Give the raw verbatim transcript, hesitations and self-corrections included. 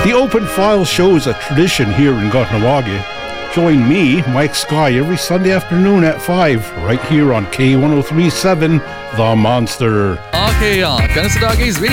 The Open File Show is a tradition here in Gotnawaga. Join me, Mike Sky, every Sunday afternoon at five, right here on K one oh three point seven, The Monster. Okay, ja, kan sa dagis